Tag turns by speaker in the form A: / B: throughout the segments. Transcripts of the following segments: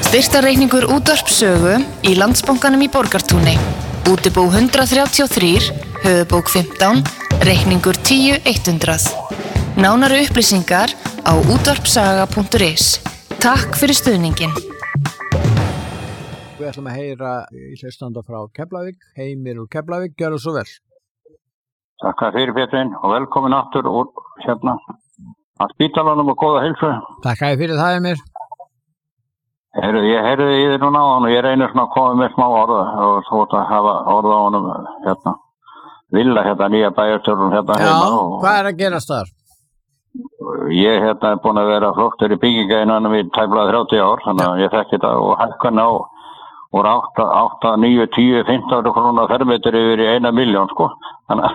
A: Styrktarreikningur útvarpssögu í Landsbankanum í Borgartúni. Útibú 133, höfuðbók 15, reikningur 10100. Nánari upplýsingar á útvarpssaga.is. Takk fyrir stuðningin.
B: Við ætlum að heyra í hlustanda frá Keflavík, Heimir úr Keflavík, gjörðu svo vel.
C: Takk fyrir Péturinn og velkomin aftur úr hérna að spítalanum og góða heilsu.
B: Takk fyrir það, Heimir.
C: Ég heyrði í þér núna og ég reynir svona að koma með smá orða og þú ert að hafa orða á honum hérna. Villa hérna, nýja bæjarstjórn hérna heima.
B: Já, hvað að gerast þar?
C: Ég hérna er búin að vera flottur í byggingainanum í tæplega 30 ár, þannig að ég þekki þetta og hækkan á úr 8, 9, 10, 15 krónar fermetur yfir í 1 milljón, sko. Þannig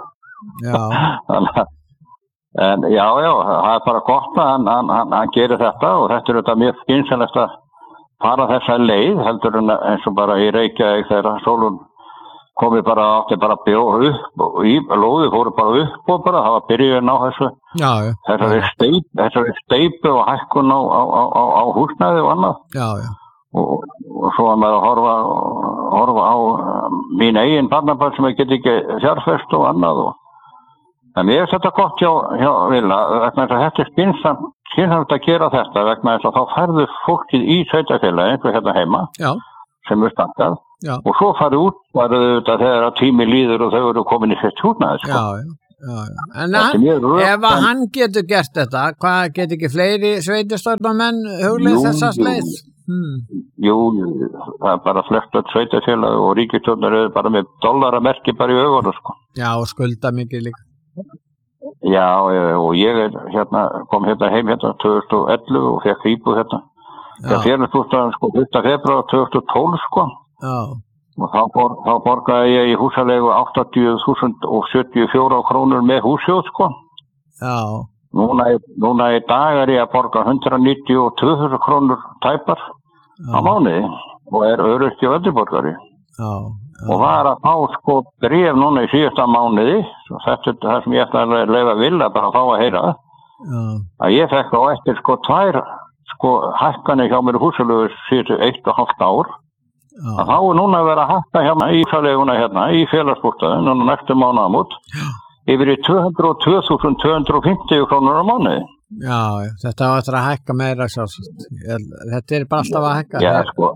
C: að en já, það er bara gott að hann gerir þetta og þetta er þetta mjög skynsamlegt að fara þessa leið, heldur en eins og bara í Reykjavík þegar sólun komið bara átti bara bjóð upp og lóði fóru bara upp og bara það var byrjunin á þessu. Þessari steypu og hækkun á húsnæði og annað.
B: Já.
C: Og svo að maður horfa á mín eigin barnabarn sem ég get ekki fjárfest og annað og en ég þetta gott hjá Villa vegna þess að þetta er skynsamt að gera þetta vegna þess að þá færðu fólkið í sveitafélagi eins og hérna heima sem er startað og svo farið út þetta þegar að tími líður og þau eru komin í sitt húsnæði sko.
B: En ef hann getur gert þetta, hvað getur ekki fleiri sveitarstjórnarmenn hugleitt þessa leið?
C: Jú, það er bara flest sveitafélagi og ríkisstjórnar eru bara með dollaramerki bara í augunum sko.
B: Já, og skulda mikið líka.
C: Já, og ég kom heim 2011 og fekk íbúð það félagsbústaðan sko 1. febrúar 2012 sko og þá borgaði ég í húsalegu 80.074 krónur með hússjóð sko.
B: Já.
C: Núna í dag er ég að borga 192.000 krónur tæpar á mánuði og er öryrki og eldriborgari. Og var að fá sko bréf núna í síðasta mánuði og þetta er það sem ég ætla að leyfa Villa bara að fá að heyra að ég fekk á eftir sko 2 sko hækkanir hjá mér í húsalegu síðustu 1,5 ár að þá er núna að vera að hækka hérna í húsaleguna hérna í félagsbústaðinn núna næstu mánaðamót yfir í 202.250 krónur á mánuði.
B: Já, þetta á eftir að hækka meira sjálfsagt. Þetta er bara alltaf að hækka.
C: Já, sko.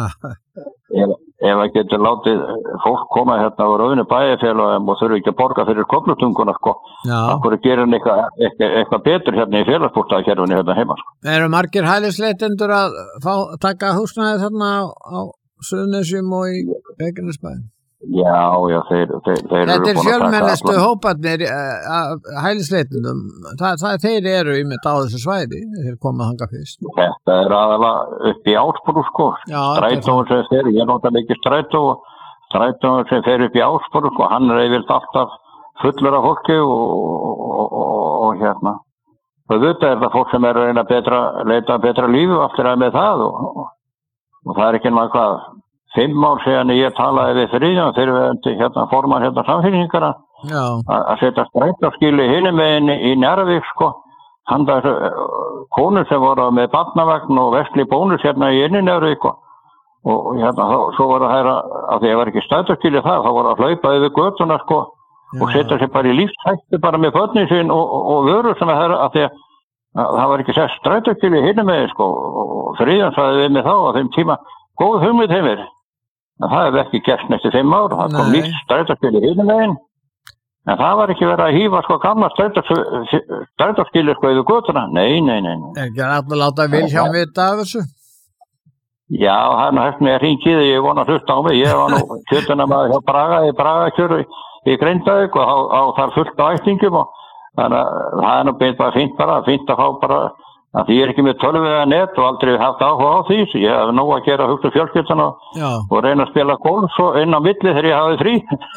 C: Ef að getur látið fólk koma hérna á rauninu bæjarfélagum og þurfi ekki að borga fyrir koflutunguna sko. Akkur gerir hann eitthvað betur hérna í félagsbústaðakerfinu hérna heima sko.
B: Eru margir hælisleitendur að taka húsnæði þarna á Suðurnesjum og í Reykjanesbæ?
C: Já, þeir eru
B: þetta er fjölmennustu hóparnir hælisleitendum. Þeir eru einmitt á þessu svæði, þeir koma þangað fyrst.
C: Þetta er aðalega upp í Ásbrú sko. Strætóin sem fer, ég nota mikið strætóin sem fer upp í Ásbrú sko, hann er yfirleitt alltaf fullur af fólki og hérna. Og þetta er það fólk sem er að reyna leita betra lífi aftur að með það og það er ekki náttúrulega hvað 5 ár síðan ég talaði við Friðjón fyrir formann samfélkingara að setja strætóskýli hinum megin í Njarðvík sko. Hann það konur sem voru með barnavagn og vesli bónus hérna í Njarðvík og svo voru það að því að var ekki strætóskýli það, þá voru að hlaupa yfir götuna sko og setja sér bara í lífshættu bara með börnin sín og vörur sem að því að það var ekki sett strætóskýli hinum megin sko og Friðjón sagði við mig þá á þeim tíma góð hugmynd Heimir. Það hefði ekki gerst næstu 5 ár, það kom nýtt strætóskýli hinum megin, en það var ekki verið að hífa sko gamla strætóskýli sko yfir götuna, nei.
B: Er ekki að láta Vilhjálm vita af þessu?
C: Já, hann hefði mig að hringið, ég vona að hlusta á mig, ég var nú kjötunamaður hjá Braga í Bragakjöru í Grindavík og þar fullt á ættingum og þannig að það er nú bara fínt að fá bara að því ég er ekki með tölvu eða net og aldrei haft áhuga á því, svo ég hef nóg að gera hugsa fjölskylduna og reyna að spila golf svo inn á milli þegar ég hafi frí.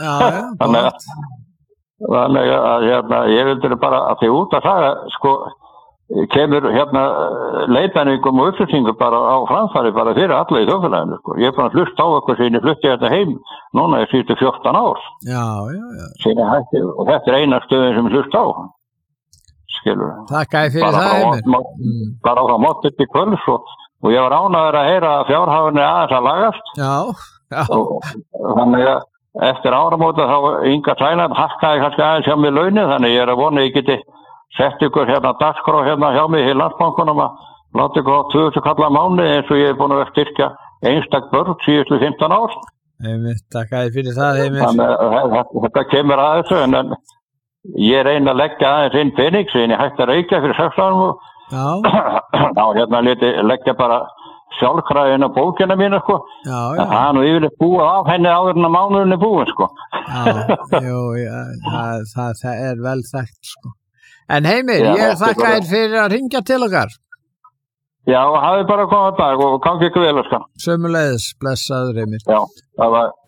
C: Þannig að ég vildi bara að því út að saga sko kemur leiðbeiningum og upplýsingum bara á framfæri bara fyrir alla í þjóðfélaginu sko. Ég er bara að hlusta á eitthvað sem ég flutti þetta heim núna í síðustu 14 ár. Og þetta er eina stöðin sem ég hlusta á. Skilur.
B: Þakka fyrir það, Heimir.
C: Bara á það mótt upp í kvölds og ég var ánægður að heyra að fjárhafinni aðeins að lagast.
B: Já.
C: Og þannig að eftir áramóta þá Inga Sæland hakkaði kannski aðeins hjá mig launin, þannig ég að vona ég geti sett ykkur dagskrá hjá mig í Landsbankanum að láta ykkur á 2000 kalla mánuði eins og ég hef búin að styrkja einstak börn síðustu 15 ár.
B: Takk að þið fyrir það, Heimir.
C: Þannig að þetta kemur að þessu, en ég reyna að leggja aðeins inn pening sem ég hætti að reykja fyrir 6 árum og leggja bara sjálfkraðin á bókina mína, sko. Það er nú yfirleitt búið af henni áður en að mánuðin er búin, sko.
B: Það er vel þekkt, sko. En Heimir, ég þakka þér fyrir að ringja til okkar.
C: Já, hafið bara komið dag og gangi ykkur vel, sko.
B: Sömuleiðis, blessaður Heimir.
C: Já, það var